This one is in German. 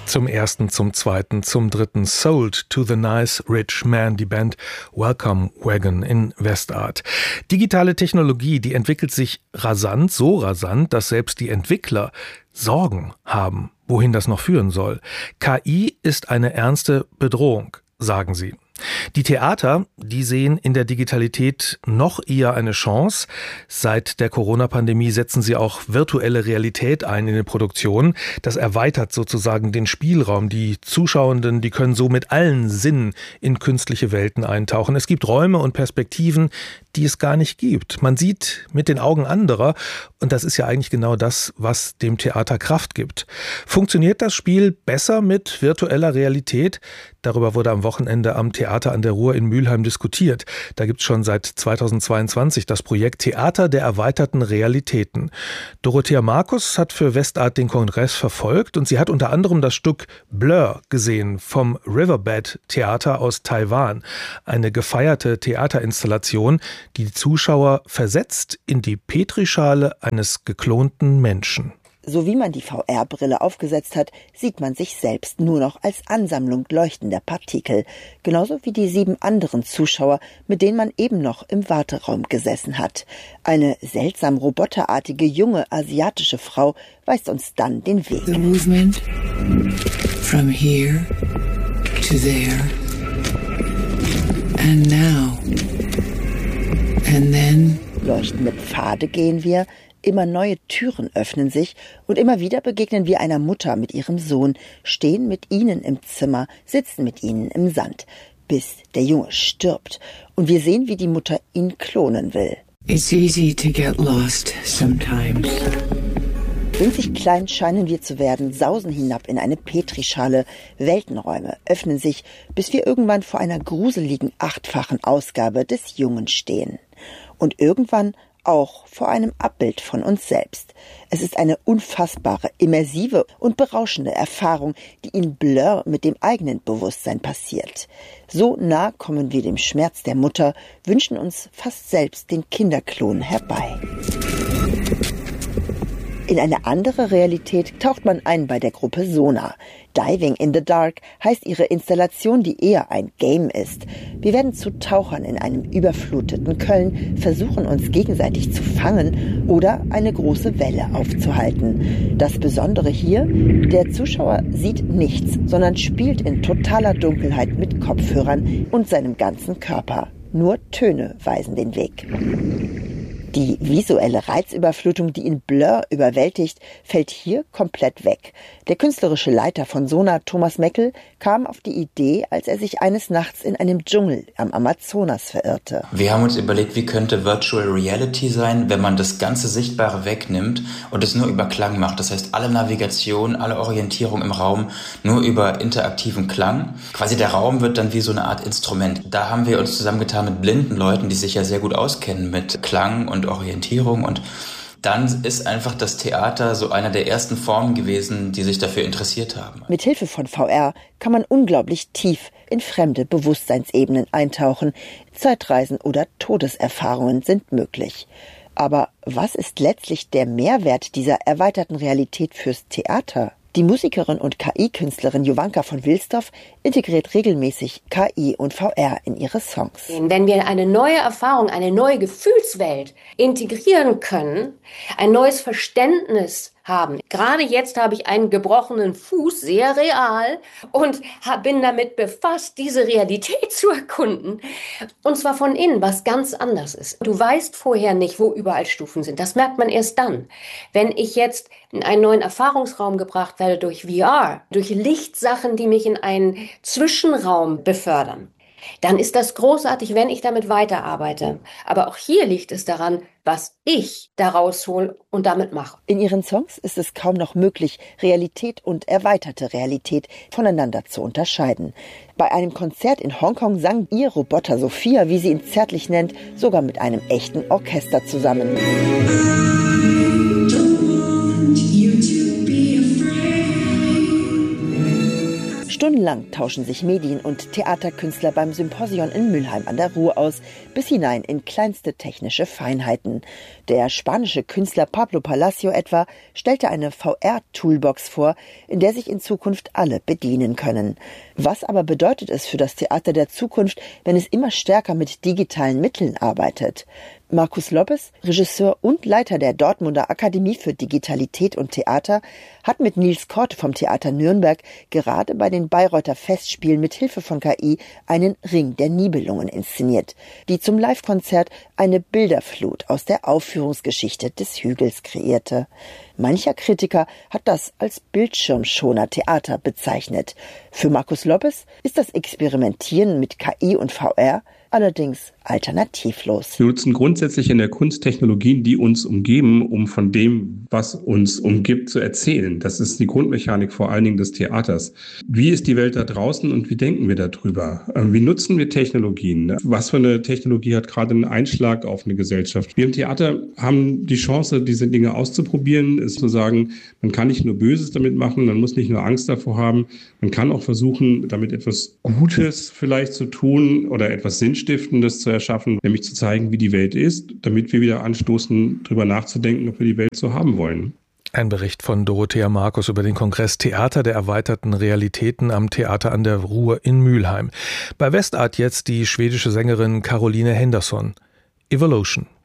Zum ersten, zum zweiten, zum dritten Sold to the Nice Rich Man, die Band Welcome Wagon in Westart. Digitale Technologie, die entwickelt sich rasant, so rasant, dass selbst die Entwickler Sorgen haben, wohin das noch führen soll. KI ist eine ernste Bedrohung, sagen sie. Die Theater, die sehen in der Digitalität noch eher eine Chance. Seit der Corona-Pandemie setzen sie auch virtuelle Realität ein in den Produktionen. Das erweitert sozusagen den Spielraum. Die Zuschauenden, die können so mit allen Sinnen in künstliche Welten eintauchen. Es gibt Räume und Perspektiven, die es gar nicht gibt. Man sieht mit den Augen anderer und das ist ja eigentlich genau das, was dem Theater Kraft gibt. Funktioniert das Spiel besser mit virtueller Realität? Darüber wurde am Wochenende am Theater an der Ruhr in Mülheim diskutiert. Da gibt es schon seit 2022 das Projekt Theater der erweiterten Realitäten. Dorothea Markus hat für Westart den Kongress verfolgt und sie hat unter anderem das Stück Blur gesehen vom Riverbed Theater aus Taiwan. Eine gefeierte Theaterinstallation, die Zuschauer versetzt in die Petrischale eines geklonten Menschen. So wie man die VR-Brille aufgesetzt hat, sieht man sich selbst nur noch als Ansammlung leuchtender Partikel. Genauso wie die 7 anderen Zuschauer, mit denen man eben noch im Warteraum gesessen hat. Eine seltsam roboterartige, junge, asiatische Frau weist uns dann den Weg. The movement from here to there and now and then. Leuchtende Pfade gehen wir. Immer neue Türen öffnen sich und immer wieder begegnen wir einer Mutter mit ihrem Sohn, stehen mit ihnen im Zimmer, sitzen mit ihnen im Sand, bis der Junge stirbt und wir sehen, wie die Mutter ihn klonen will. It's easy to get lost sometimes. Winzig klein scheinen wir zu werden, sausen hinab in eine Petrischale. Weltenräume öffnen sich, bis wir irgendwann vor einer gruseligen 8-fachen Ausgabe des Jungen stehen. Und irgendwann auch vor einem Abbild von uns selbst. Es ist eine unfassbare, immersive und berauschende Erfahrung, die in Blur mit dem eigenen Bewusstsein passiert. So nah kommen wir dem Schmerz der Mutter, wünschen uns fast selbst den Kinderklon herbei. In eine andere Realität taucht man ein bei der Gruppe Sonar. Diving in the Dark heißt ihre Installation, die eher ein Game ist. Wir werden zu Tauchern in einem überfluteten Köln, versuchen uns gegenseitig zu fangen oder eine große Welle aufzuhalten. Das Besondere hier, der Zuschauer sieht nichts, sondern spielt in totaler Dunkelheit mit Kopfhörern und seinem ganzen Körper. Nur Töne weisen den Weg. Die visuelle Reizüberflutung, die in Blur überwältigt, fällt hier komplett weg. Der künstlerische Leiter von Sonar, Thomas Meckel, kam auf die Idee, als er sich eines Nachts in einem Dschungel am Amazonas verirrte. Wir haben uns überlegt, wie könnte Virtual Reality sein, wenn man das ganze Sichtbare wegnimmt und es nur über Klang macht. Das heißt, alle Navigation, alle Orientierung im Raum nur über interaktiven Klang. Quasi der Raum wird dann wie so eine Art Instrument. Da haben wir uns zusammengetan mit blinden Leuten, die sich ja sehr gut auskennen mit Klang und Orientierung, und dann ist einfach das Theater so einer der ersten Formen gewesen, die sich dafür interessiert haben. Mit Hilfe von VR kann man unglaublich tief in fremde Bewusstseinsebenen eintauchen. Zeitreisen oder Todeserfahrungen sind möglich. Aber was ist letztlich der Mehrwert dieser erweiterten Realität fürs Theater? Die Musikerin und KI-Künstlerin Jovanka von Wilsdorf integriert regelmäßig KI und VR in ihre Songs. Wenn wir eine neue Erfahrung, eine neue Gefühlswelt integrieren können, ein neues Verständnis haben. Gerade jetzt habe ich einen gebrochenen Fuß, sehr real, und bin damit befasst, diese Realität zu erkunden. Und zwar von innen, was ganz anders ist. Du weißt vorher nicht, wo überall Stufen sind. Das merkt man erst dann. Wenn ich jetzt in einen neuen Erfahrungsraum gebracht werde durch VR, durch Lichtsachen, die mich in einen Zwischenraum befördern, dann ist das großartig, wenn ich damit weiterarbeite. Aber auch hier liegt es daran, was ich daraus hole und damit mache. In ihren Songs ist es kaum noch möglich, Realität und erweiterte Realität voneinander zu unterscheiden. Bei einem Konzert in Hongkong sang ihr Roboter Sophia, wie sie ihn zärtlich nennt, sogar mit einem echten Orchester zusammen. Stundenlang tauschen sich Medien- und Theaterkünstler beim Symposion in Mülheim an der Ruhr aus, bis hinein in kleinste technische Feinheiten. Der spanische Künstler Pablo Palacio etwa stellte eine VR-Toolbox vor, in der sich in Zukunft alle bedienen können. Was aber bedeutet es für das Theater der Zukunft, wenn es immer stärker mit digitalen Mitteln arbeitet? Markus Lopez, Regisseur und Leiter der Dortmunder Akademie für Digitalität und Theater, hat mit Nils Korte vom Theater Nürnberg gerade bei den Bayreuther Festspielen mit Hilfe von KI einen Ring der Nibelungen inszeniert, die zum Live-Konzert eine Bilderflut aus der Aufführungsgeschichte des Hügels kreierte. Mancher Kritiker hat das als Bildschirmschoner-Theater bezeichnet. Für Markus Lopez ist das Experimentieren mit KI und VR allerdings alternativlos. Wir nutzen grundsätzlich in der Kunst Technologien, die uns umgeben, um von dem, was uns umgibt, zu erzählen. Das ist die Grundmechanik vor allen Dingen des Theaters. Wie ist die Welt da draußen und wie denken wir darüber? Wie nutzen wir Technologien? Was für eine Technologie hat gerade einen Einschlag auf eine Gesellschaft? Wir im Theater haben die Chance, diese Dinge auszuprobieren, ist zu sagen, man kann nicht nur Böses damit machen, man muss nicht nur Angst davor haben, man kann auch versuchen, damit etwas Gutes vielleicht zu tun oder etwas Sinnstiftendes zu erschaffen, nämlich zu zeigen, wie die Welt ist, damit wir wieder anstoßen, darüber nachzudenken, ob wir die Welt so haben wollen. Ein Bericht von Dorothea Markus über den Kongress Theater der erweiterten Realitäten am Theater an der Ruhr in Mülheim. Bei Westart jetzt die schwedische Sängerin Caroline Henderson. Evolution.